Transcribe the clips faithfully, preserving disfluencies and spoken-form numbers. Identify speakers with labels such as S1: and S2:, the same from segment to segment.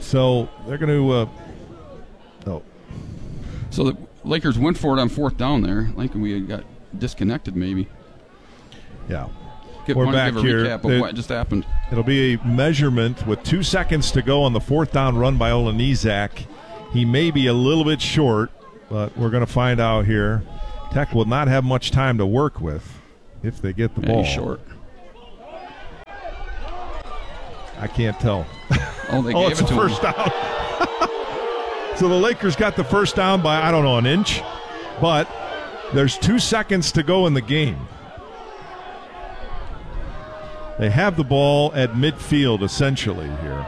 S1: So they're going to uh, – oh.
S2: So the Lakers went for it on fourth down there. I think we got disconnected maybe.
S1: Yeah.
S2: Give,
S1: We're back
S2: give a
S1: here.
S2: recap of
S1: it,
S2: what just happened.
S1: It'll be a measurement with two seconds to go on the fourth down run by Olenizak. He may be a little bit short, but we're going to find out here. Tech will not have much time to work with if they get the
S2: yeah,
S1: ball.
S2: He's short.
S1: I can't tell.
S2: Oh, they
S1: oh
S2: gave
S1: it's
S2: it
S1: a
S2: to
S1: first
S2: him.
S1: down. So the Lakers got the first down by, I don't know, an inch. But there's two seconds to go in the game. They have the ball at midfield, essentially, here.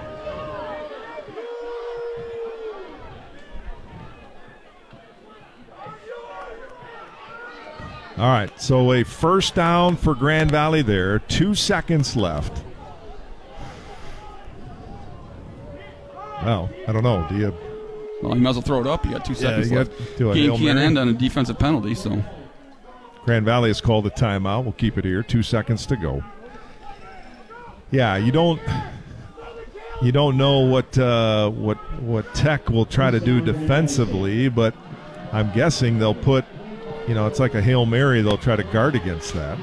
S1: All right, so a first down for Grand Valley there. Two seconds left. Well, I don't know. Do you?
S2: Well, you might as well throw it up. You got two seconds
S1: you
S2: left.
S1: got to a
S2: Game
S1: Hail
S2: can't
S1: Mary.
S2: end on a defensive penalty, so.
S1: Grand Valley has called a timeout. We'll keep it here. Two seconds to go. Yeah, you don't you don't know what uh, what what Tech will try to do defensively, but I'm guessing they'll put, you know, it's like a Hail Mary. They'll try to guard against that.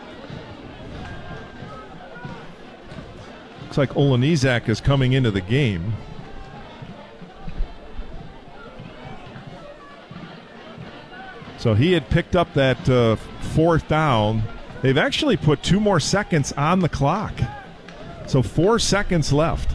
S1: Looks like Olenizak is coming into the game. So he had picked up that uh, fourth down. They've actually put two more seconds on the clock. So four seconds left.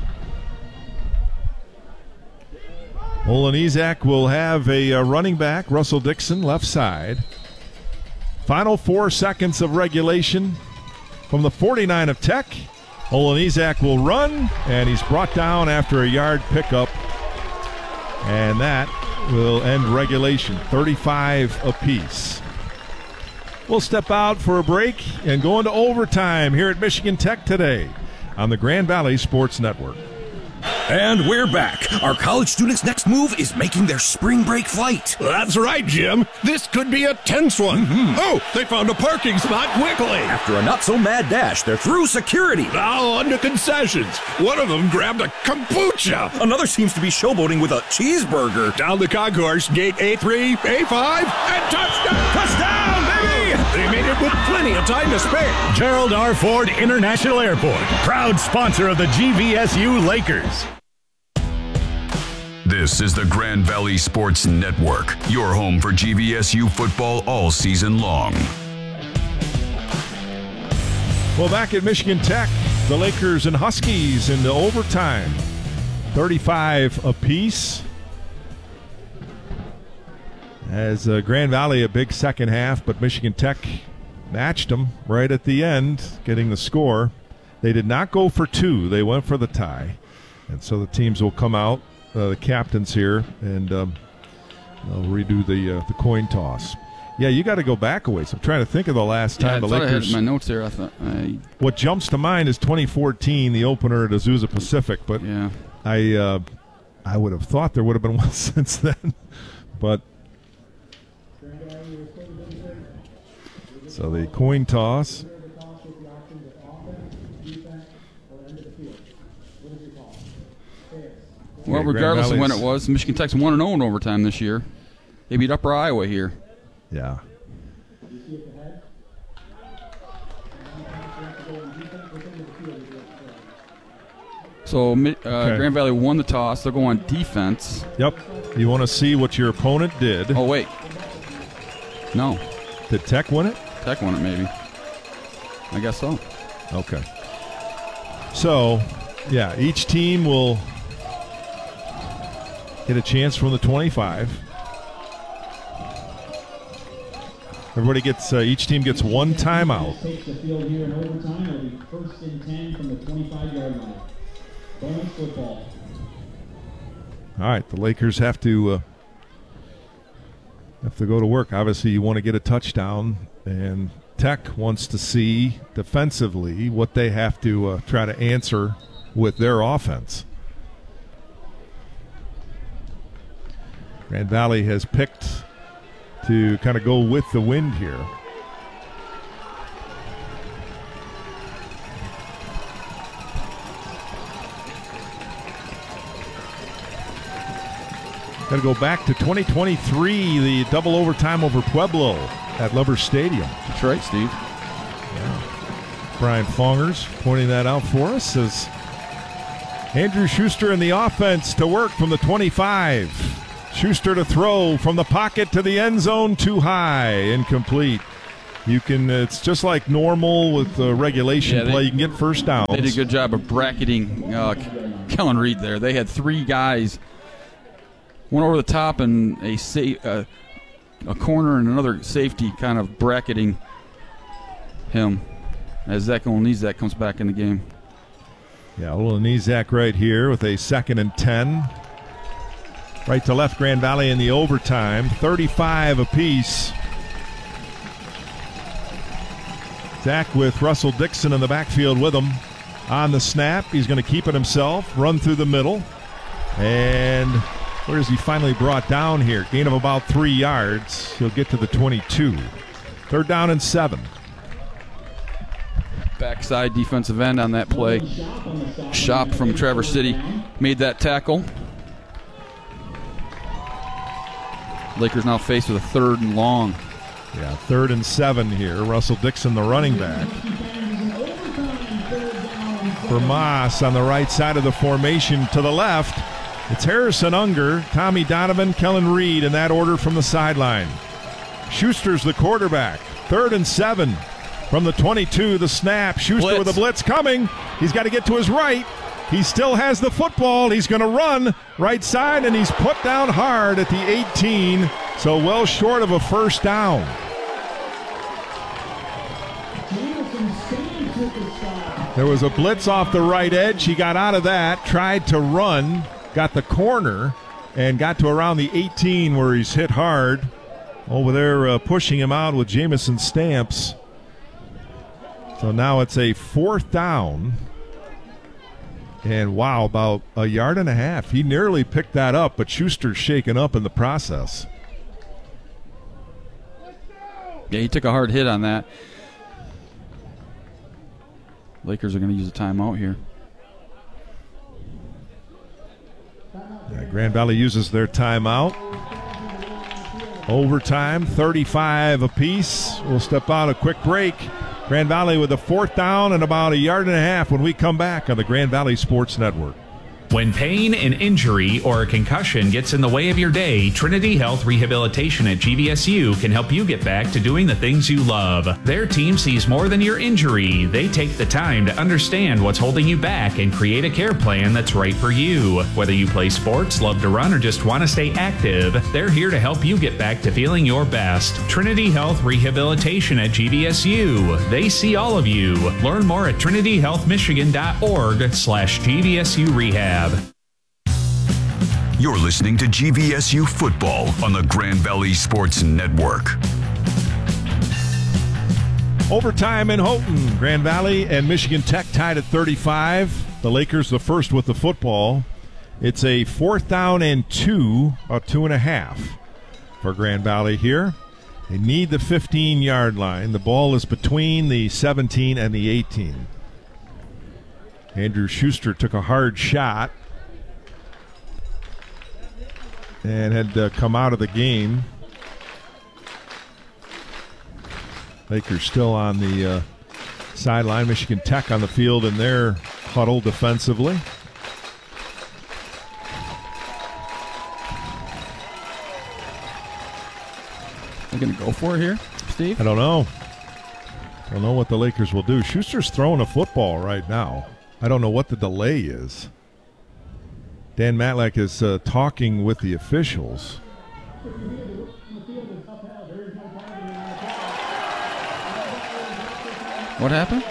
S1: Olenizak will have a uh, running back, Russell Dixon, left side. Final four seconds of regulation from the forty-nine of Tech. Olenizak will run, and he's brought down after a yard pickup. And that will end regulation, thirty-five apiece. We'll step out for a break and go into overtime here at Michigan Tech today on the Grand Valley Sports Network.
S3: And we're back. Our college students' next move is making their spring break flight.
S4: That's right, Jim. This could be a tense one. Mm-hmm. Oh, they found a parking spot quickly.
S3: After a not-so-mad dash, they're through security.
S4: Now on to concessions. One of them grabbed a kombucha.
S3: Another seems to be showboating with a cheeseburger.
S4: Down the concourse, gate A three, A five, and touchdown! Touchdown, baby! They made it with plenty of time to spare.
S5: Gerald R. Ford International Airport, proud sponsor of the G V S U Lakers.
S6: This is the Grand Valley Sports Network, your home for G V S U football all season long.
S1: Well, back at Michigan Tech, the Lakers and Huskies into overtime. thirty-five apiece. As uh, Grand Valley a big second half, but Michigan Tech matched them right at the end, getting the score. They did not go for two. They went for the tie. And so the teams will come out, uh, the captains here, and um, they'll redo the uh, the coin toss. Yeah, you got to go back a ways. I'm trying to think of the last
S2: Yeah,
S1: time
S2: I
S1: the
S2: thought
S1: Lakers.
S2: I had my notes there. I thought. I,
S1: What jumps to mind is twenty fourteen, the opener at Azusa Pacific. But
S2: yeah.
S1: I uh, I would have thought there would have been one since then. But so the coin toss.
S2: Well,
S1: Yeah,
S2: regardless of
S1: Grand
S2: when it
S1: Valley's-
S2: was, Michigan Tech's one and oh in overtime this year. They beat Upper Iowa here.
S1: Yeah.
S2: So uh,
S1: Okay.
S2: Grand Valley won the toss. They'll go on defense.
S1: Yep. You want to see what your opponent did.
S2: Oh, wait. No.
S1: Did Tech win it?
S2: Tech won it, maybe. I guess so.
S1: Okay. So, yeah, each team will get a chance from the twenty-five. Everybody gets, uh, each team gets one timeout.
S7: Takes the field here in overtime. It'll be first and ten from the twenty-five-yard line. Bonus football.
S1: All right, the Lakers have to uh, have to go to work. Obviously, you want to get a touchdown, and Tech wants to see defensively what they have to uh, try to answer with their offense. Grand Valley has picked to kind of go with the wind here. Got to go back to twenty twenty-three, the double overtime over Pueblo at Lover Stadium.
S2: That's right, Steve.
S1: Yeah. Brian Fongers pointing that out for us as Andrew Schuster in the offense to work from the twenty-five. Schuster to throw from the pocket to the end zone, too high, incomplete. You can, it's just like normal with the regulation
S2: yeah, they,
S1: play. You can get first downs.
S2: They did a good job of bracketing uh, Kellen Reed there. They had three guys, one over the top and a sa- uh, a corner and another safety kind of bracketing him as Zach Olnizak comes back in the game.
S1: Yeah, Olnizak right here with a second and ten. Right to left, Grand Valley in the overtime. thirty-five apiece. Zach with Russell Dixon in the backfield with him. On the snap, he's going to keep it himself, run through the middle. And where is he finally brought down here? Gain of about three yards. He'll get to the twenty-two. Third down and seven.
S2: Backside defensive end on that play. Shop from Traverse City made that tackle. Lakers now faced with a third and long.
S1: Yeah, third and seven here. Russell Dixon, the running back. For Moss on the right side of the formation to the left. It's Harrison Unger, Tommy Donovan, Kellen Reed in that order from the sideline. Schuster's the quarterback. Third and seven from the twenty-two. The snap. Schuster
S2: Blitz.
S1: with a blitz coming. He's got to get to his right. He still has the football. He's going to run right side, and he's put down hard at the eighteen, so well short of a first down. There was a blitz off the right edge. He got out of that, tried to run, got the corner, and got to around the eighteen where he's hit hard. Over there uh, pushing him out with Jamison Stamps. So now it's a fourth down. And wow, about a yard and a half. He nearly picked that up, but Schuster's shaken up in the process.
S2: Yeah, he took a hard hit on that. Lakers are going to use a timeout here.
S1: Yeah, Grand Valley uses their timeout. Overtime, thirty-five apiece. We'll step out a quick break. Grand Valley with a fourth down and about a yard and a half when we come back on the Grand Valley Sports Network.
S8: When pain, an injury, or a concussion gets in the way of your day, Trinity Health Rehabilitation at G V S U can help you get back to doing the things you love. Their team sees more than your injury. They take the time to understand what's holding you back and create a care plan that's right for you. Whether you play sports, love to run, or just want to stay active, they're here to help you get back to feeling your best. Trinity Health Rehabilitation at G V S U. They see all of you. Learn more at trinity health michigan dot org slash G V S U Rehab.
S6: You're listening to G V S U Football on the Grand Valley Sports Network.
S1: Overtime in Houghton. Grand Valley and Michigan Tech tied at thirty-five. The Lakers the first with the football. It's a fourth down and two, about two and a half for Grand Valley here. They need the fifteen-yard line. The ball is between the seventeen and the eighteen. Andrew Schuster took a hard shot and had uh, come out of the game. Lakers still on the uh, sideline. Michigan Tech on the field in their huddle defensively.
S2: They're going to go for it here, Steve?
S1: I don't know. I don't know what the Lakers will do. Schuster's throwing a football right now. I don't know what the delay is. Dan Matlack is uh, talking with the officials.
S2: What happened?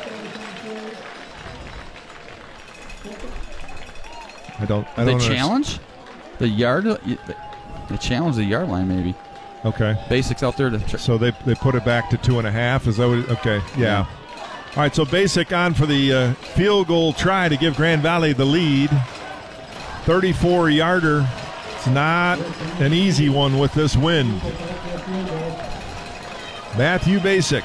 S1: I don't. I
S2: They
S1: don't
S2: challenge the yard. They challenge the yard line, maybe.
S1: Okay.
S2: Basics out there to. Tr-
S1: So they they put it back to two and a half. Is that what? It, okay. Yeah. All right. So Basic on for the uh, field goal try to give Grand Valley the lead. thirty-four yarder. It's not an easy one with this wind. Matthew Basic.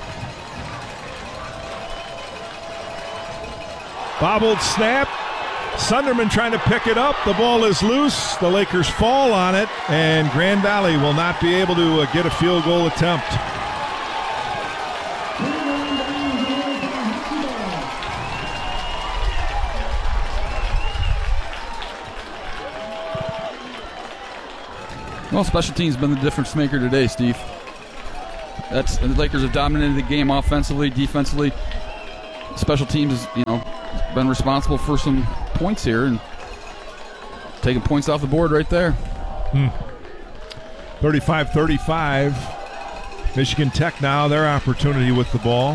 S1: Bobbled snap. Sunderman trying to pick it up. The ball is loose. The Lakers fall on it, and Grand Valley will not be able to uh, get a field goal attempt.
S2: Well, special teams been the difference maker today, Steve. That's the Lakers have dominated the game offensively, defensively. Special teams, you know, been responsible for some points here and taking points off the board right there.
S1: Hmm. thirty-five thirty-five. Michigan Tech now, their opportunity with the ball.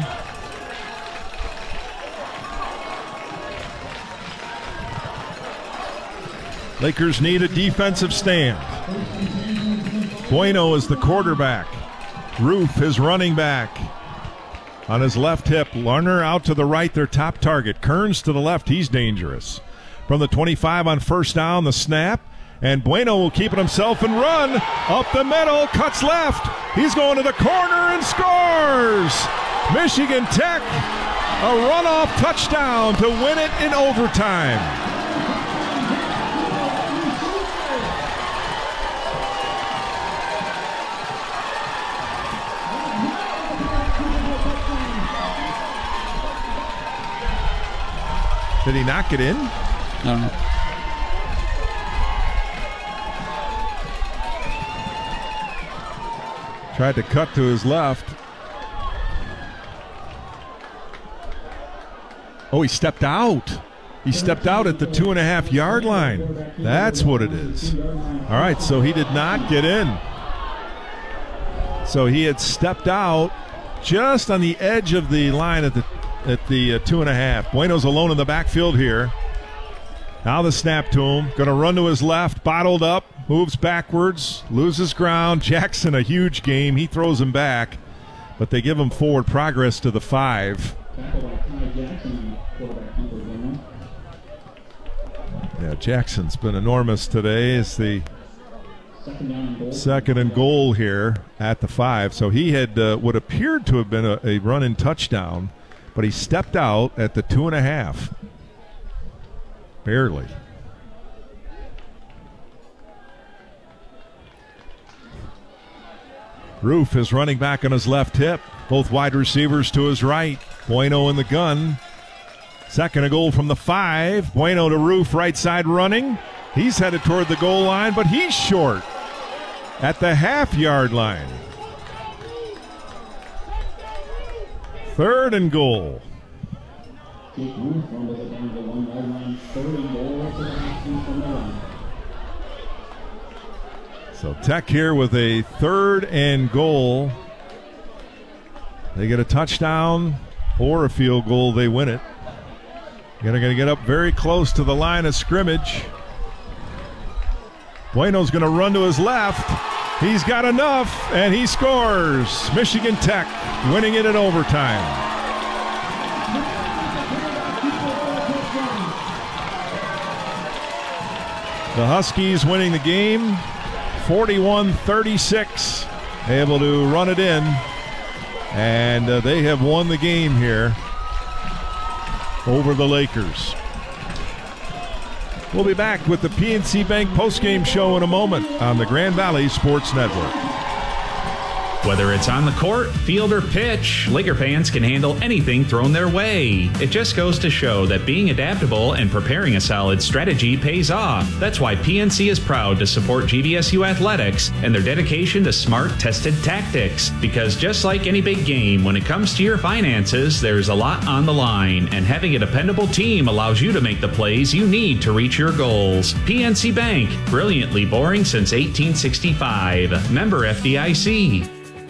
S1: Lakers need a defensive stand. Bueno is the quarterback. Roof is running back. On his left hip, Larner out to the right, their top target. Kearns to the left, he's dangerous. From the twenty-five on first down, the snap. And Bueno will keep it himself and run. Up the middle, cuts left. He's going to the corner and scores! Michigan Tech, a runoff touchdown to win it in overtime. Did he knock it in?
S2: I don't know.
S1: Tried to cut to his left. Oh, he stepped out. He stepped out at the two and a half yard line. That's what it is. All right, so he did not get in. So he had stepped out just on the edge of the line at the at the uh, two and a half. Bueno's alone in the backfield here. Now the snap to him. Going to run to his left. Bottled up. Moves backwards. Loses ground. Jackson, a huge game. He throws him back. But they give him forward progress to the five. Yeah, Jackson's been enormous today. It's the second and goal here at the five. So he had uh, what appeared to have been a, a run-in touchdown, but he stepped out at the two and a half. Barely. Roof is running back on his left hip. Both wide receivers to his right. Bueno in the gun. Second and goal from the five. Bueno to Roof, right side running. He's headed toward the goal line, but he's short at the half-yard line. Third and goal. So Tech here with a third and goal. They get a touchdown or a field goal, they win it. They're going to get up very close to the line of scrimmage. Bueno's going to run to his left. He's got enough, and he scores. Michigan Tech winning it in overtime. The Huskies winning the game, forty-one thirty-six. Able to run it in, and uh, they have won the game here over the Lakers. We'll be back with the P N C Bank postgame show in a moment on the Grand Valley Sports Network.
S8: Whether it's on the court, field, or pitch, Laker fans can handle anything thrown their way. It just goes to show that being adaptable and preparing a solid strategy pays off. That's why P N C is proud to support G V S U Athletics and their dedication to smart, tested tactics. Because just like any big game, when it comes to your finances, there's a lot on the line, and having a dependable team allows you to make the plays you need to reach your goals. P N C Bank, brilliantly boring since eighteen sixty-five. Member F D I C.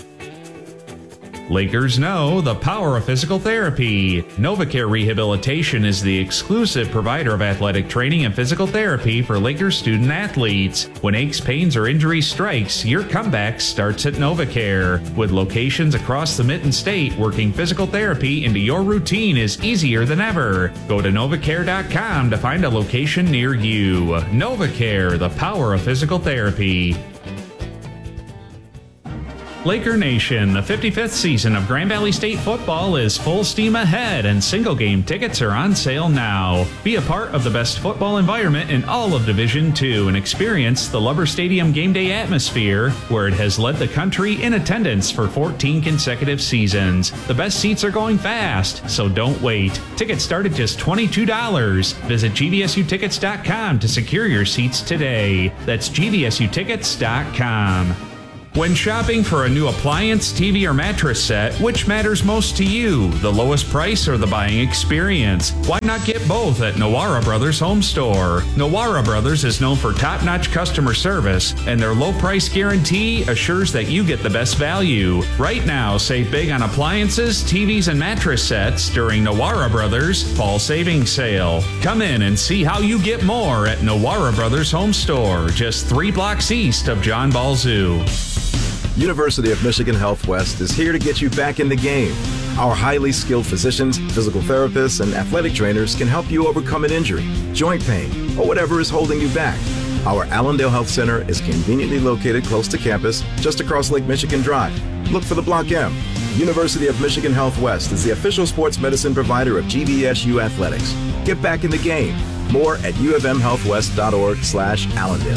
S8: Lakers know the power of physical therapy. NovaCare Rehabilitation is the exclusive provider of athletic training and physical therapy for Lakers student athletes. When aches, pains, or injuries strikes, your comeback starts at NovaCare. With locations across the Mitten State, working physical therapy into your routine is easier than ever. Go to novacare dot com to find a location near you. NovaCare, the power of physical therapy. Laker Nation, the fifty-fifth season of Grand Valley State football is full steam ahead, and single game tickets are on sale now. Be a part of the best football environment in all of Division two and experience the Lubber Stadium game day atmosphere, where it has led the country in attendance for fourteen consecutive seasons. The best seats are going fast, so don't wait. Tickets start at just twenty-two dollars. Visit G V S U tickets dot com to secure your seats today. That's G V S U tickets dot com. When shopping for a new appliance, T V, or mattress set, which matters most to you, the lowest price or the buying experience? Why not get both at Nowara Brothers Home Store? Nowara Brothers is known for top-notch customer service, and their low price guarantee assures that you get the best value. Right now, save big on appliances, T Vs, and mattress sets during Nowara Brothers Fall Savings Sale. Come in and see how you get more at Nowara Brothers Home Store, just three blocks east of John Ball Zoo.
S9: University of Michigan Health West is here to get you back in the game. Our highly skilled physicians, physical therapists, and athletic trainers can help you overcome an injury, joint pain, or whatever is holding you back. Our Allendale Health Center is conveniently located close to campus, just across Lake Michigan Drive. Look for the Block M. University of Michigan Health West is the official sports medicine provider of G V S U Athletics. Get back in the game. More at u of m health west dot org slash Allendale.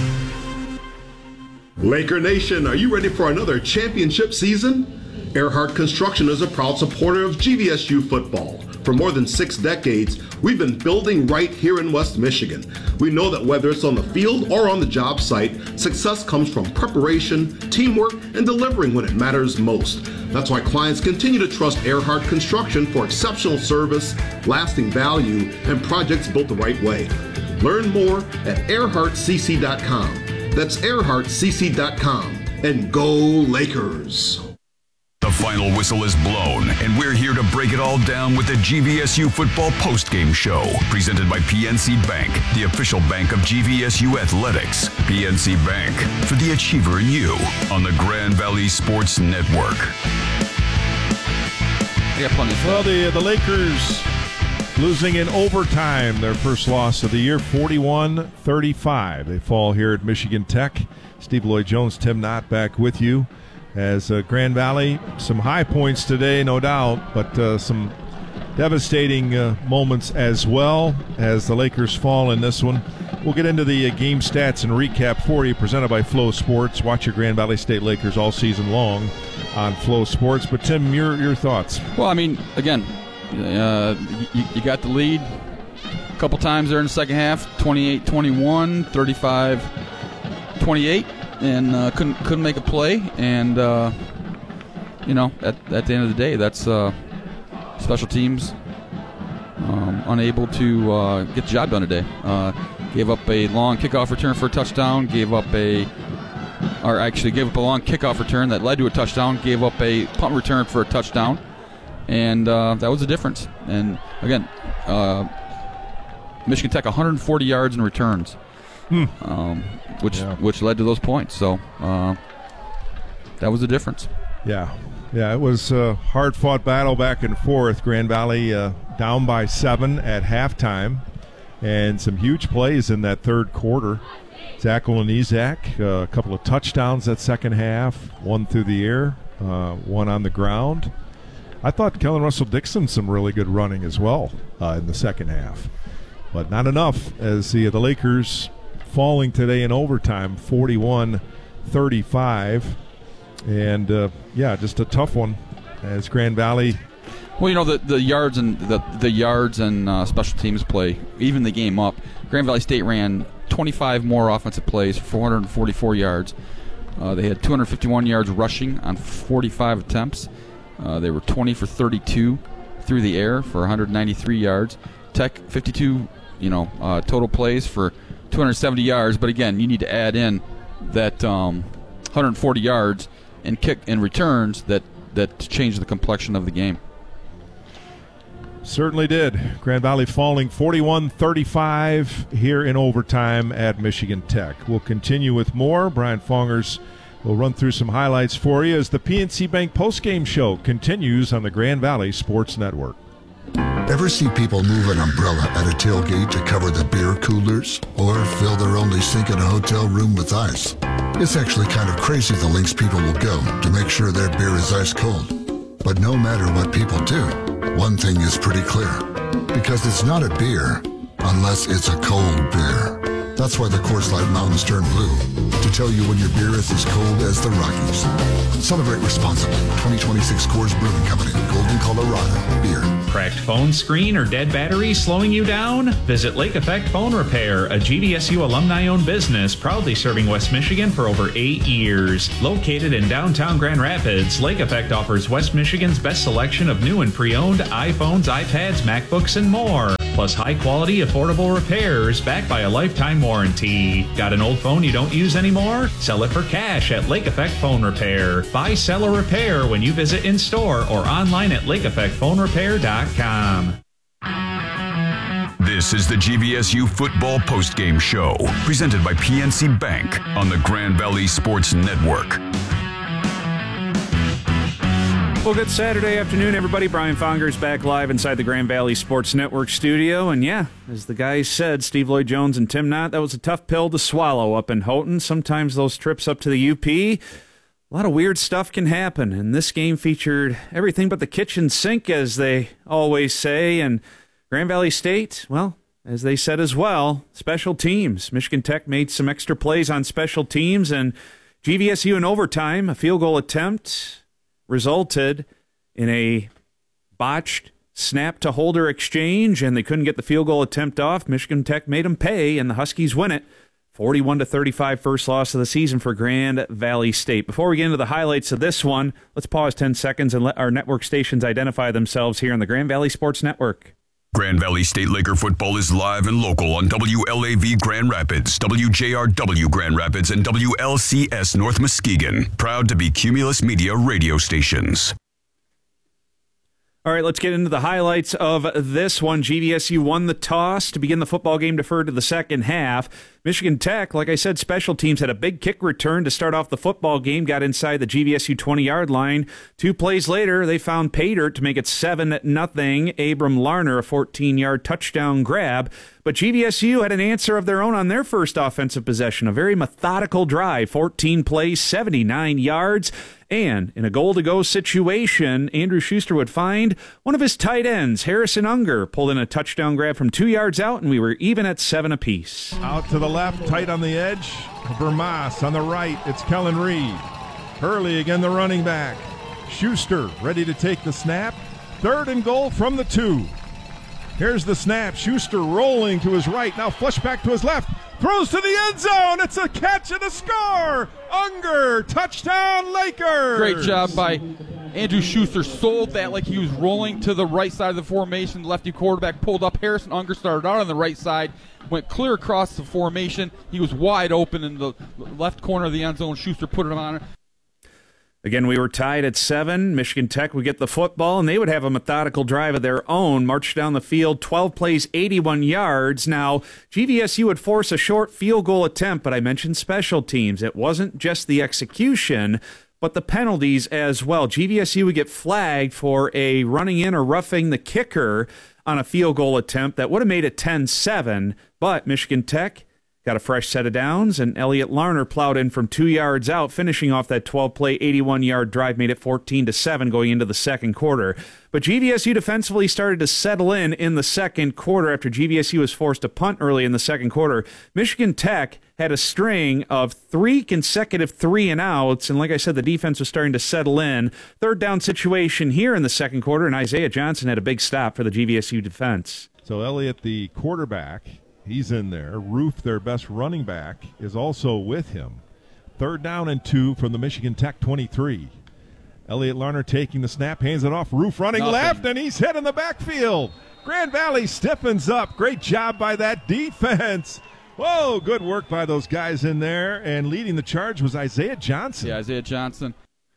S10: Laker Nation, are you ready for another championship season? Earhart Construction is a proud supporter of G V S U football. For more than six decades, we've been building right here in West Michigan. We know that whether it's on the field or on the job site, success comes from preparation, teamwork, and delivering when it matters most. That's why clients continue to trust Earhart Construction for exceptional service, lasting value, and projects built the right way. Learn more at earhart c c dot com. That's earhart c c dot com. And go Lakers!
S6: The final whistle is blown, and we're here to break it all down with the G V S U Football Postgame Show, presented by P N C Bank, the official bank of G V S U Athletics. P N C Bank, for the achiever in you, on the Grand Valley Sports Network.
S2: Yeah, plenty.
S1: Well, the, the Lakers losing in overtime, their first loss of the year, forty-one thirty-five. They fall here at Michigan Tech. Steve Lloyd-Jones, Tim Knott back with you. As uh, Grand Valley, some high points today, no doubt, but uh, some devastating uh, moments as well as the Lakers fall in this one. We'll get into the uh, game stats and recap for you, presented by Flow Sports. Watch your Grand Valley State Lakers all season long on Flow Sports. But, Tim, your your thoughts?
S2: Well, I mean, again, uh, you, you got the lead a couple times there in the second half, twenty-eight twenty-one, thirty-five twenty-eight. And uh, couldn't couldn't make a play, and uh, you know, at at the end of the day, that's uh, special teams um, unable to uh, get the job done today. Uh, gave up a long kickoff return for a touchdown. Gave up a, or actually gave up a long kickoff return that led to a touchdown. Gave up a punt return for a touchdown, and uh, that was the difference. And again, uh, Michigan Tech one hundred forty yards in returns. Hmm. Um, which yeah. which led to those points. So uh, that was the difference.
S1: Yeah, yeah, it was a hard-fought battle back and forth. Grand Valley uh, down by seven at halftime, and some huge plays in that third quarter. Zach Olenizak, uh, a couple of touchdowns that second half, one through the air, uh, one on the ground. I thought Kellen Russell Dixon some really good running as well uh, in the second half, but not enough as the the Lakers falling today in overtime, forty-one thirty-five. And, uh, yeah, just a tough one as Grand Valley.
S2: Well, you know, the, the yards and the, the yards and uh, special teams play, even the game up, Grand Valley State ran twenty-five more offensive plays for four hundred forty-four yards. Uh, they had two hundred fifty-one yards rushing on forty-five attempts. Uh, they were twenty for thirty-two through the air for one hundred ninety-three yards. Tech, fifty-two, you know, uh, total plays for two hundred seventy yards, but again, you need to add in that um, one hundred forty yards and kick and returns that that change the complexion of the game.
S1: Certainly did. Grand Valley falling forty-one thirty-five here in overtime at Michigan Tech. We'll continue with more. Brian Fongers will run through some highlights for you as the P N C Bank postgame show continues on the Grand Valley Sports Network.
S11: Ever see people move an umbrella at a tailgate to cover the beer coolers? Or fill their only sink in a hotel room with ice? It's actually kind of crazy the lengths people will go to make sure their beer is ice cold. But no matter what people do, one thing is pretty clear. Because it's not a beer unless it's a cold beer. That's why the Coors Light Mountains turn blue, to tell you when your beer is as cold as the Rockies. Celebrate responsibly. twenty twenty-six Coors Brewing Company, Golden, Colorado. Beer.
S8: Cracked phone screen or dead battery slowing you down? Visit Lake Effect Phone Repair, a G V S U alumni-owned business proudly serving West Michigan for over eight years. Located in downtown Grand Rapids, Lake Effect offers West Michigan's best selection of new and pre-owned iPhones, iPads, MacBooks, and more. Plus high-quality, affordable repairs backed by a lifetime warranty. Got an old phone you don't use anymore? Sell it for cash at Lake Effect Phone Repair. Buy, sell, or repair when you visit in-store or online at lake effect phone repair dot com.
S6: This is the G V S U Football Postgame Show, presented by P N C Bank on the Grand Valley Sports Network.
S12: Well, good Saturday afternoon, everybody. Brian Fonger's back live inside the Grand Valley Sports Network studio. And yeah, as the guys said, Steve Lloyd-Jones and Tim Knott, that was a tough pill to swallow up in Houghton. Sometimes those trips up to the U P, a lot of weird stuff can happen. And this game featured everything but the kitchen sink, as they always say. And Grand Valley State, well, as they said as well, special teams. Michigan Tech made some extra plays on special teams. And G V S U in overtime, a field goal attempt resulted in a botched snap-to-holder exchange, and they couldn't get the field goal attempt off. Michigan Tech made them pay, and the Huskies win it. forty-one to thirty-five, first loss of the season for Grand Valley State. Before we get into the highlights of this one, let's pause ten seconds and let our network stations identify themselves here on the Grand Valley Sports Network.
S6: Grand Valley State Laker football is live and local on W L A V Grand Rapids, W J R W Grand Rapids, and W L C S North Muskegon. Proud to be Cumulus Media radio stations.
S12: All right, let's get into the highlights of this one. G V S U won the toss to begin the football game, deferred to the second half. Michigan Tech, like I said, special teams had a big kick return to start off the football game, got inside the G V S U twenty-yard line. Two plays later, they found pay dirt to make it seven nothing. Abram Larner, a fourteen-yard touchdown grab. But G V S U had an answer of their own on their first offensive possession, a very methodical drive, fourteen plays, seventy-nine yards. And in a goal-to-go situation, Andrew Schuster would find one of his tight ends, Harrison Unger, pulled in a touchdown grab from two yards out, and we were even at seven apiece.
S1: Out to the left, tight on the edge. Vermas on the right. It's Kellen Reed. Hurley again, the running back. Schuster ready to take the snap. Third and goal from the two. Here's the snap. Schuster rolling to his right. Now flush back to his left. Throws to the end zone. It's a catch and a score. Unger, touchdown Lakers.
S2: Great job by Andrew Schuster. Sold that like he was rolling to the right side of the formation. Lefty quarterback pulled up. Harrison Unger started out on the right side, went clear across the formation. He was wide open in the left corner of the end zone. Schuster put it on it.
S12: Again, we were tied at seven. Michigan Tech would get the football, and they would have a methodical drive of their own, march down the field, twelve plays, eighty-one yards. Now, G V S U would force a short field goal attempt, but I mentioned special teams. It wasn't just the execution, but the penalties as well. G V S U would get flagged for a running in or roughing the kicker on a field goal attempt that would have made it ten seven, but Michigan Tech got a fresh set of downs, and Elliot Larner plowed in from two yards out, finishing off that twelve-play, eighty-one-yard drive, made it fourteen to seven going into the second quarter. But G V S U defensively started to settle in in the second quarter after G V S U was forced to punt early in the second quarter. Michigan Tech had a string of three consecutive three-and-outs, and like I said, the defense was starting to settle in. Third down situation here in the second quarter, and Isaiah Johnson had a big stop for the G V S U defense.
S1: So Elliott, the quarterback, he's in there. Roof, their best running back, is also with him. Third down and two from the Michigan Tech twenty-three. Elliot Larner taking the snap, hands it off. Roof running Nothing. left, and he's hit in the backfield. Grand Valley stiffens up. Great job by that defense. Whoa, good work by those guys in there. And leading the charge was Isaiah Johnson.
S2: Yeah, Isaiah Johnson.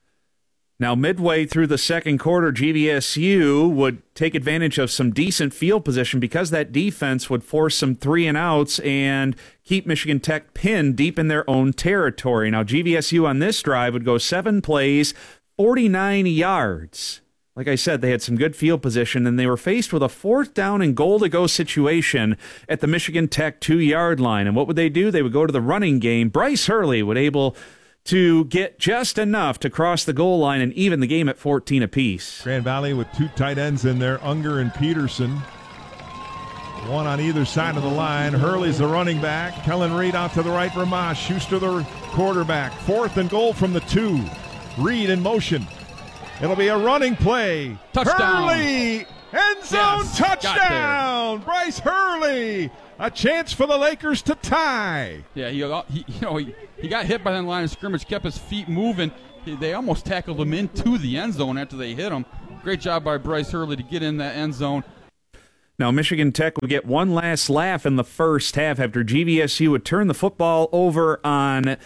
S12: Now, midway through the second quarter, G V S U would take advantage of some decent field position because that defense would force some three and outs and keep Michigan Tech pinned deep in their own territory. Now, G V S U on this drive would go seven plays, forty-nine yards. Like I said, they had some good field position, and they were faced with a fourth down and goal to go situation at the Michigan Tech two-yard line. And what would they do? They would go to the running game. Bryce Hurley would able to get just enough to cross the goal line and even the game at fourteen apiece.
S1: Grand Valley with two tight ends in there, Unger and Peterson. One on either side of the line. Hurley's the running back. Kellen Reed out to the right. Ramas. Schuster the quarterback. Fourth and goal from the two. Reed in motion. It'll be a running play.
S2: Touchdown.
S1: Hurley, end zone
S2: Yes,
S1: touchdown. Bryce Hurley. A chance for the Lakers to tie.
S2: Yeah, he, he you know he, he got hit by that line of scrimmage, kept his feet moving. He, they almost tackled him into the end zone after they hit him. Great job by Bryce Hurley to get in that end zone.
S12: Now, Michigan Tech would get one last laugh in the first half after G V S U would turn the football over on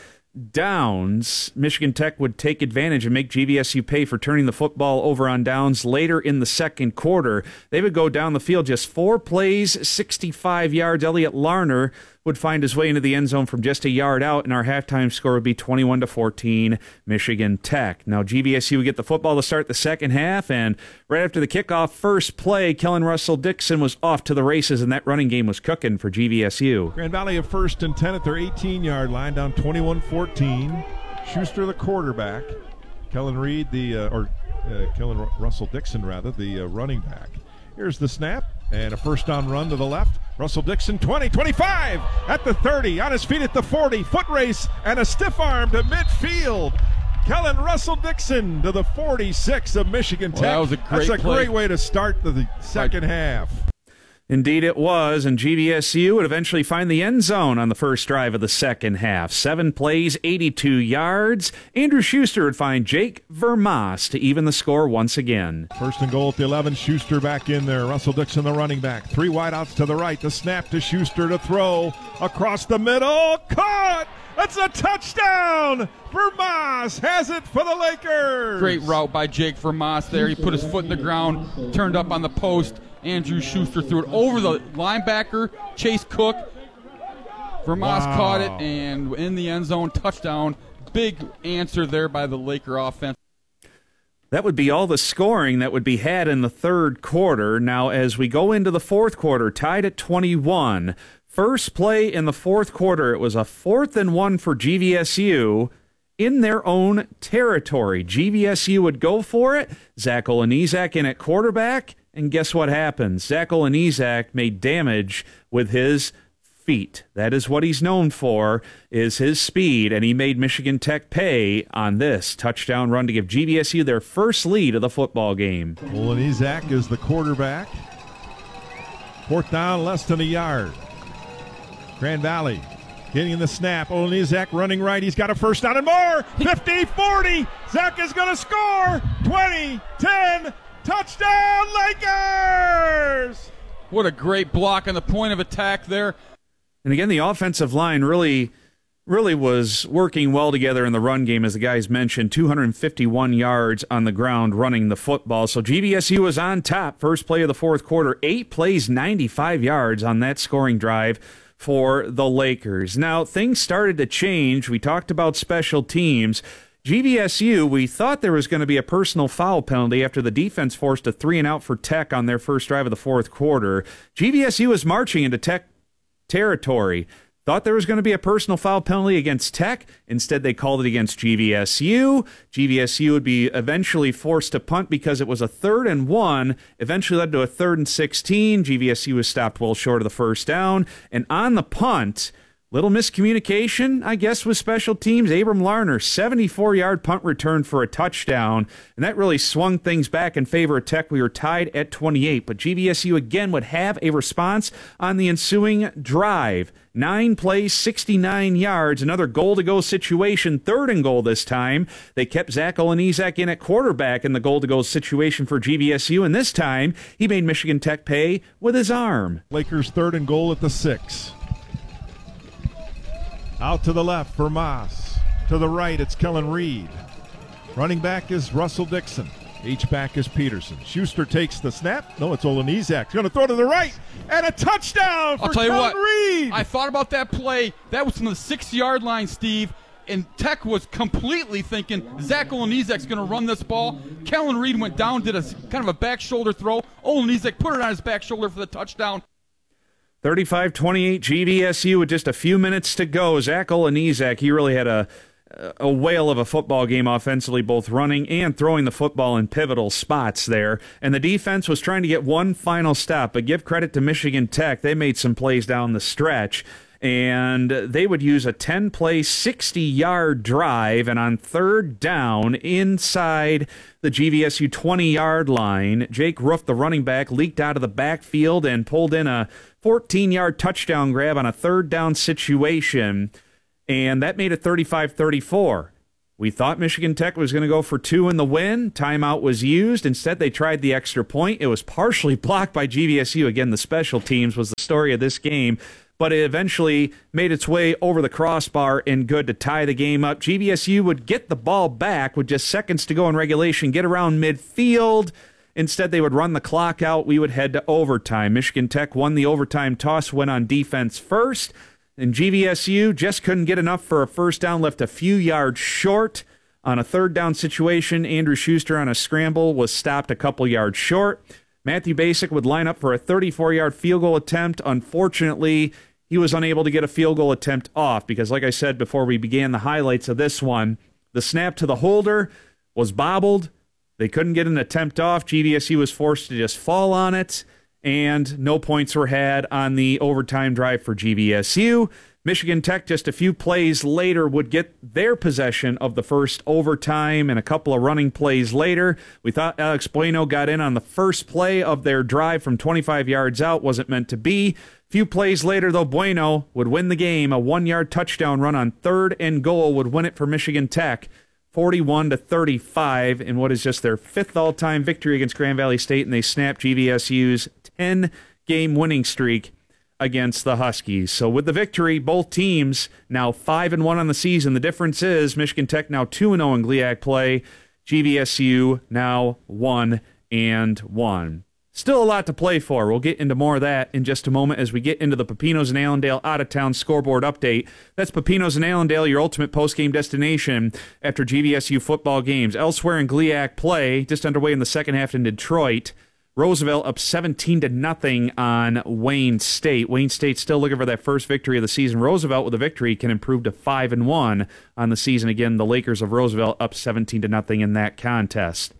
S12: downs. Michigan Tech would take advantage and make G V S U pay for turning the football over on downs later in the second quarter. They would go down the field just four plays, sixty-five yards. Elliot Larner would find his way into the end zone from just a yard out, and our halftime score would be twenty-one to fourteen, Michigan Tech. Now, G V S U would get the football to start the second half, and right after the kickoff first play, Kellen Russell Dixon was off to the races, and that running game was cooking for G V S U.
S1: Grand Valley at first and ten at their eighteen-yard line, down twenty-one fourteen. Schuster the quarterback. Kellen Reed, the uh, or uh, Kellen R- Russell Dixon, rather, the uh, running back. Here's the snap, and a first down run to the left. Russell Dixon, twenty, twenty-five, at the thirty, on his feet at the forty, foot race, and a stiff arm to midfield. Kellen Russell Dixon to the forty-six of Michigan Tech.
S2: Well, that was a great
S1: That's a
S2: play.
S1: great way to start the, the second half.
S12: Indeed it was, and G V S U would eventually find the end zone on the first drive of the second half. Seven plays, eighty-two yards. Andrew Schuster would find Jake Vermas to even the score once again.
S1: First and goal at the eleven. Schuster back in there. Russell Dixon, the running back. Three wideouts to the right. The snap to Schuster to throw across the middle. Caught! That's a touchdown! Vermas has it for the Lakers.
S2: Great route by Jake Vermas there. He put his foot in the ground, turned up on the post. Andrew Schuster threw it over the linebacker, Chase Cook. Vermas
S1: Wow.
S2: caught it, and in the end zone, touchdown. Big answer there by the Laker offense.
S12: That would be all the scoring that would be had in the third quarter. Now, as we go into the fourth quarter, tied at twenty-one. First play in the fourth quarter, it was a fourth and one for G V S U in their own territory. G V S U would go for it. Zach Olenizak in at quarterback. And guess what happens? Zach Olenizak made damage with his feet. That is what he's known for, is his speed, and he made Michigan Tech pay on this touchdown run to give G V S U their first lead of the football game.
S1: Olenizak is the quarterback. Fourth down, less than a yard. Grand Valley getting the snap. Olenizak running right. He's got a first down and more. fifty, forty. Zach is going to score. twenty, ten. Touchdown, Lakers!
S2: What a great block on the point of attack there.
S12: And again, the offensive line really, really was working well together in the run game, as the guys mentioned. two hundred fifty-one yards on the ground running the football. So G V S U was on top. First play of the fourth quarter. Eight plays, ninety-five yards on that scoring drive for the Lakers. Now, things started to change. We talked about special teams. G V S U, we thought there was going to be a personal foul penalty after the defense forced a three and out for Tech on their first drive of the fourth quarter. G V S U was marching into Tech territory. Thought there was going to be a personal foul penalty against Tech. Instead, they called it against G V S U. G V S U would be eventually forced to punt because it was a third and one. Eventually led to a third and sixteen. G V S U was stopped well short of the first down. And on the punt, little miscommunication, I guess, with special teams. Abram Larner, seventy-four-yard punt return for a touchdown, and that really swung things back in favor of Tech. We were tied at twenty-eight, but G V S U again would have a response on the ensuing drive. Nine plays, sixty-nine yards, another goal-to-go situation, third and goal this time. They kept Zach Olenizak in at quarterback in the goal-to-go situation for G V S U, and this time he made Michigan Tech pay with his arm.
S1: Lakers third and goal at the six. Out to the left for Moss. To the right, it's Kellen Reed. Running back is Russell Dixon. H-back is Peterson. Schuster takes the snap. No, it's Olenizak. Going to throw to the right. And a touchdown for
S2: I'll tell you
S1: Kellen
S2: what,
S1: Reed.
S2: I thought about that play. That was from the six-yard line, Steve. and Tech was completely thinking Zach Olenizek's going to run this ball. Kellen Reed went down, did a kind of a back shoulder throw. Olenizek put it on his back shoulder for the touchdown.
S12: thirty-five twenty-eight G V S U with just a few minutes to go. Zach Olenizek, he really had a a whale of a football game offensively, both running and throwing the football in pivotal spots there. And the defense was trying to get one final stop, but give credit to Michigan Tech. They made some plays down the stretch, and they would use a ten-play, sixty-yard drive, and on third down inside the G V S U twenty-yard line, Jake Roof, the running back, leaked out of the backfield and pulled in a fourteen-yard touchdown grab on a third down situation, and that made it thirty-five thirty-four. We thought Michigan Tech was going to go for two in the win. Timeout was used. Instead, they tried the extra point. It was partially blocked by G V S U. Again, the special teams was the story of this game, but it eventually made its way over the crossbar and good to tie the game up. G V S U would get the ball back with just seconds to go in regulation, get around midfield. Instead, they would run the clock out. We would head to overtime. Michigan Tech won the overtime toss, went on defense first, and G V S U just couldn't get enough for a first down, left a few yards short. On a third down situation, Andrew Schuster on a scramble was stopped a couple yards short. Matthew Basic would line up for a thirty-four-yard field goal attempt. Unfortunately, he was unable to get a field goal attempt off because, like I said before we began the highlights of this one, the snap to the holder was bobbled. They couldn't get an attempt off. G V S U was forced to just fall on it, and no points were had on the overtime drive for G V S U. Michigan Tech, just a few plays later, would get their possession of the first overtime, and a couple of running plays later, we thought Alex Bueno got in on the first play of their drive from twenty-five yards out. Wasn't meant to be. Few plays later, though, Bueno would win the game. A one-yard touchdown run on third and goal would win it for Michigan Tech, forty-one to thirty-five, in what is just their fifth all-time victory against Grand Valley State, and they snapped G V S U's ten-game winning streak against the Huskies. So with the victory, both teams now five and one on the season. The difference is Michigan Tech now two and oh in GLIAC play. G V S U now one and one. Still a lot to play for. We'll get into more of that in just a moment as we get into the Pepinos and Allendale out-of-town scoreboard update. That's Pepinos and Allendale, your ultimate post-game destination after G V S U football games. Elsewhere in GLIAC play, just underway in the second half in Detroit, Roosevelt up seventeen to nothing on Wayne State. Wayne State still looking for that first victory of the season. Roosevelt with a victory can improve to five and one on the season. Again, the Lakers of Roosevelt up seventeen to nothing in that contest.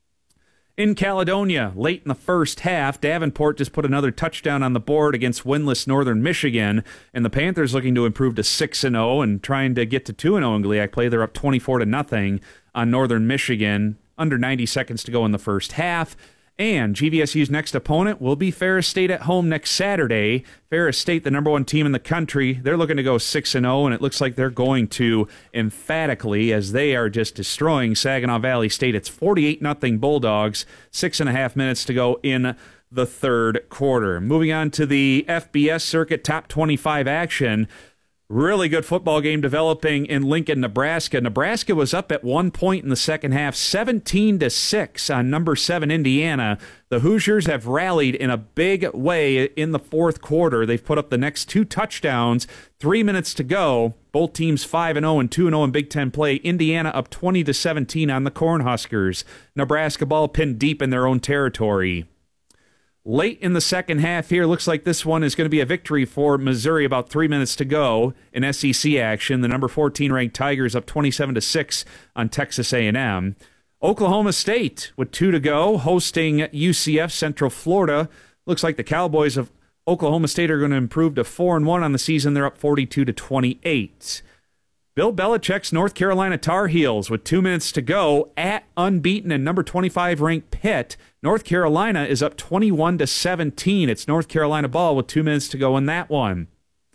S12: In Caledonia, late in the first half, Davenport just put another touchdown on the board against winless Northern Michigan, and the Panthers looking to improve to six and oh and trying to get to two and oh in GLIAC play. They're up twenty-four to nothing on Northern Michigan. Under ninety seconds to go in the first half. And G V S U's next opponent will be Ferris State at home next Saturday. Ferris State, the number one team in the country, they're looking to go six and oh, and it looks like they're going to emphatically, as they are just destroying Saginaw Valley State. It's forty-eight nothing Bulldogs, six and a half minutes to go in the third quarter. Moving on to the F B S circuit, top twenty-five action. Really good football game developing in Lincoln, Nebraska. Nebraska was up at one point in the second half, seventeen to six on number seven Indiana. The Hoosiers have rallied in a big way in the fourth quarter. They've put up the next two touchdowns. Three minutes to go. Both teams five and oh and two and oh in Big Ten play. Indiana up twenty to seventeen on the Cornhuskers. Nebraska ball pinned deep in their own territory. Late in the second half here, looks like this one is going to be a victory for Missouri. About three minutes to go in S E C action. The number fourteen ranked Tigers up twenty-seven to six on Texas A and M. Oklahoma State with two to go, hosting U C F Central Florida. Looks like the Cowboys of Oklahoma State are going to improve to four and one on the season. They're up forty-two to twenty-eight. Bill Belichick's North Carolina Tar Heels with two minutes to go at unbeaten and number twenty-five ranked Pitt. North Carolina is up twenty-one to seventeen. It's North Carolina ball with two minutes to go in that one.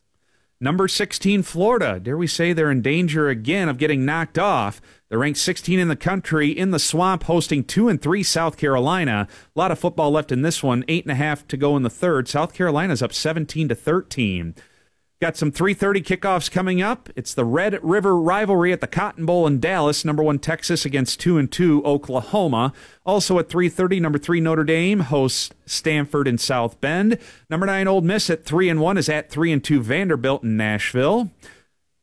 S12: Number sixteen Florida, dare we say they're in danger again of getting knocked off. They're ranked sixteen in the country, in the Swamp, hosting two and three South Carolina. A lot of football left in this one, eight and a half to go in the third. South Carolina's up seventeen to thirteen. Got some three thirty kickoffs coming up. It's the Red River rivalry at the Cotton Bowl in Dallas. Number one Texas against two and two Oklahoma. Also at three thirty, number three Notre Dame hosts Stanford in South Bend. Number nine Ole Miss at three and one is at three and two Vanderbilt in Nashville.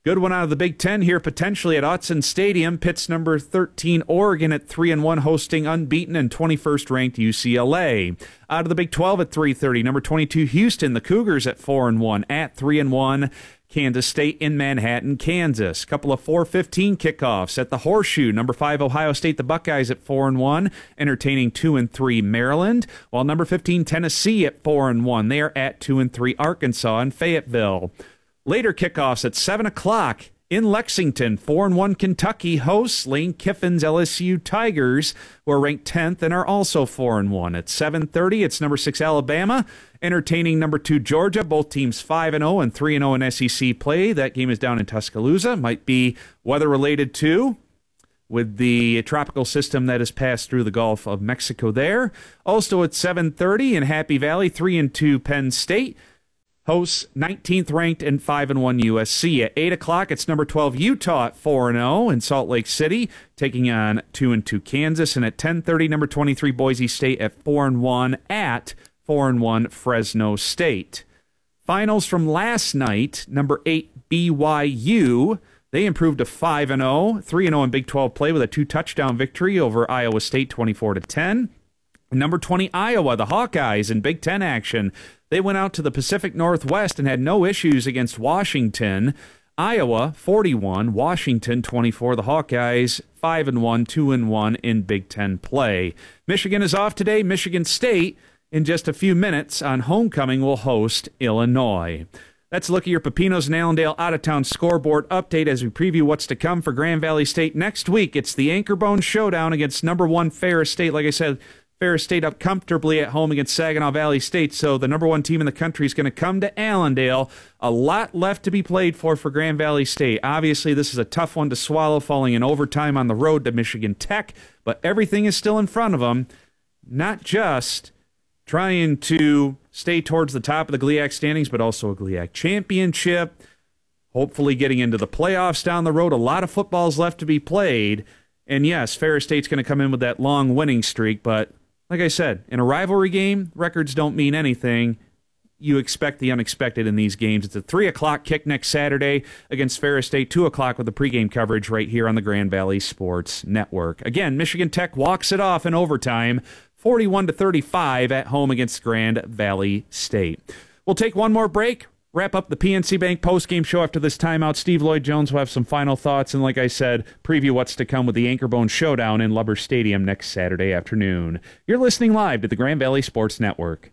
S12: Good one out of the Big Ten here, potentially at Autzen Stadium. Pitt's number thirteen Oregon at three and one, hosting unbeaten and twenty-first ranked U C L A. Out of the Big twelve at three thirty, number twenty-two Houston, the Cougars at four and one, at three and one. Kansas State in Manhattan, Kansas. Couple of four fifteen kickoffs at the Horseshoe. Number five Ohio State, the Buckeyes at four and one, entertaining two and three Maryland. While number fifteen Tennessee at four and one, they are at two and three Arkansas and Fayetteville. Later kickoffs at seven o'clock in Lexington. four and one Kentucky hosts Lane Kiffin's L S U Tigers, who are ranked tenth and are also four and one. At seven thirty, it's number six Alabama entertaining number two Georgia. Both teams five and oh and three and oh in S E C play. That game is down in Tuscaloosa. Might be weather-related too, with the tropical system that has passed through the Gulf of Mexico there. Also at seven thirty in Happy Valley, three and two Penn State hosts nineteenth ranked and five and one U S C. At eight o'clock, it's number twelve Utah at four and oh in Salt Lake City, taking on two and two Kansas. And at ten thirty, number twenty-three Boise State at four and one at four and one Fresno State. Finals from last night, number eight B Y U. They improved to five and oh, three and oh in Big twelve play with a two-touchdown victory over Iowa State twenty-four to ten. Number twenty Iowa, the Hawkeyes in Big Ten action. They went out to the Pacific Northwest and had no issues against Washington. Iowa forty-one, Washington twenty-four. The Hawkeyes five and one, two and one in Big Ten play. Michigan is off today. Michigan State in just a few minutes on homecoming will host Illinois. That's a look at your Pepinos and Allendale out-of-town scoreboard update as we preview what's to come for Grand Valley State next week. It's the Anchorbone Showdown against number one Ferris State. Like I said, Ferris State up comfortably at home against Saginaw Valley State, so the number one team in the country is going to come to Allendale. A lot left to be played for for Grand Valley State. Obviously, this is a tough one to swallow, falling in overtime on the road to Michigan Tech, but everything is still in front of them. Not just trying to stay towards the top of the G L I A C standings, but also a G L I A C championship, hopefully getting into the playoffs down the road. A lot of football's left to be played, and yes, Ferris State's going to come in with that long winning streak, but like I said, in a rivalry game, records don't mean anything. You expect the unexpected in these games. It's a three o'clock kick next Saturday against Ferris State, two o'clock with the pregame coverage right here on the Grand Valley Sports Network. Again, Michigan Tech walks it off in overtime, forty-one to thirty-five at home against Grand Valley State. We'll take one more break, wrap up the P N C Bank postgame show after this timeout. Steve Lloyd-Jones will have some final thoughts, and like I said, preview what's to come with the Anchorbone Showdown in Lubber Stadium next Saturday afternoon. You're listening live to the Grand Valley Sports Network.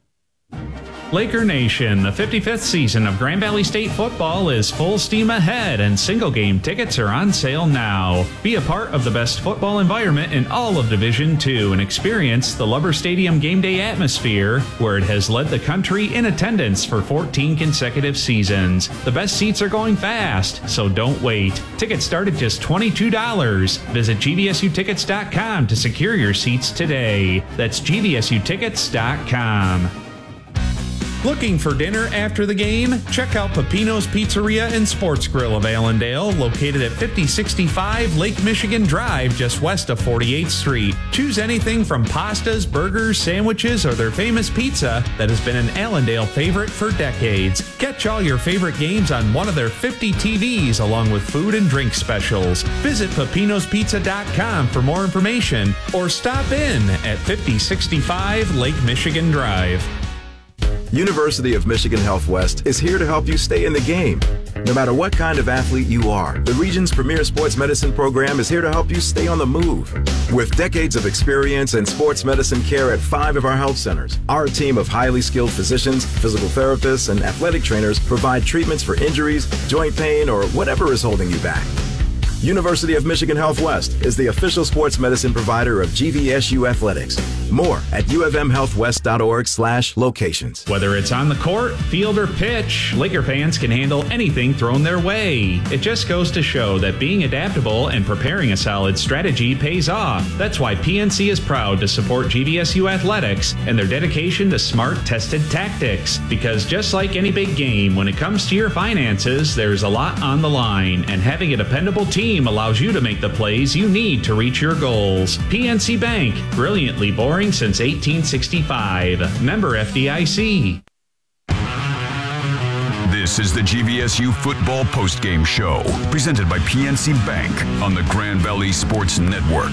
S8: Laker Nation, the fifty-fifth season of Grand Valley State football is full steam ahead, and single-game tickets are on sale now. Be a part of the best football environment in all of Division two and experience the Lubber Stadium game day atmosphere, where it has led the country in attendance for fourteen consecutive seasons. The best seats are going fast, so don't wait. Tickets start at just twenty-two dollars. Visit G V S U tickets dot com to secure your seats today. That's G V S U tickets dot com. Looking for dinner after the game? Check out Pepinos Pizzeria and Sports Grill of Allendale, located at fifty sixty-five Lake Michigan Drive, just west of forty-eighth Street. Choose anything from pastas, burgers, sandwiches, or their famous pizza that has been an Allendale favorite for decades. Catch all your favorite games on one of their fifty T Vs, along with food and drink specials. Visit Pepinos Pizza dot com for more information, or stop in at fifty sixty-five Lake Michigan Drive.
S9: University of Michigan Health West is here to help you stay in the game. No matter what kind of athlete you are, the region's premier sports medicine program is here to help you stay on the move. With decades of experience in sports medicine care at five of our health centers, our team of highly skilled physicians, physical therapists, and athletic trainers provide treatments for injuries, joint pain, or whatever is holding you back. University of Michigan Health West is the official sports medicine provider of G V S U Athletics. More at U of M health west dot org slash locations.
S8: Whether it's on the court, field, or pitch, Laker fans can handle anything thrown their way. It just goes to show that being adaptable and preparing a solid strategy pays off. That's why P N C is proud to support G V S U Athletics and their dedication to smart, tested tactics. Because just like any big game, when it comes to your finances, there's a lot on the line, and having a dependable team allows you to make the plays you need to reach your goals. P N C Bank, brilliantly boring since eighteen sixty-five. Member F D I C.
S6: This is the G V S U Football Postgame Show, presented by P N C Bank on the Grand Valley Sports Network.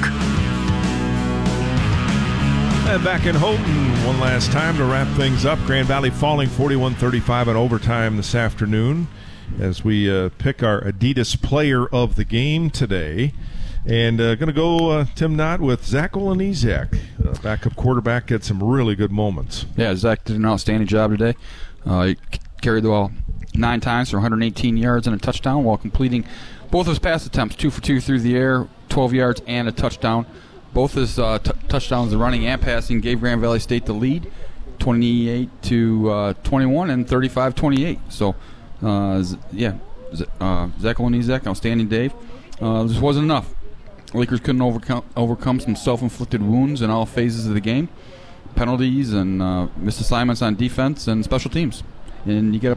S1: And back in Houghton one last time to wrap things up. Grand Valley falling forty-one thirty-five in overtime this afternoon as we uh, pick our Adidas player of the game today. And uh, going to go, uh, Tim Knott, with Zach Olenizak, uh, backup quarterback, had some really good moments.
S2: Yeah, Zach did an outstanding job today. Uh, he c- carried the ball nine times for one hundred eighteen yards and a touchdown while completing both of his pass attempts, two for two through the air, twelve yards and a touchdown. Both his uh, t- touchdowns, the running and passing, gave Grand Valley State the lead, twenty-eight to twenty-one and thirty-five twenty-eight. So, uh, z- yeah, z- uh, Zach Olenizak, outstanding, Dave. Uh, this wasn't enough. Lakers couldn't overcome overcome some self-inflicted wounds in all phases of the game, penalties and uh, missed assignments on defense and special teams. And you got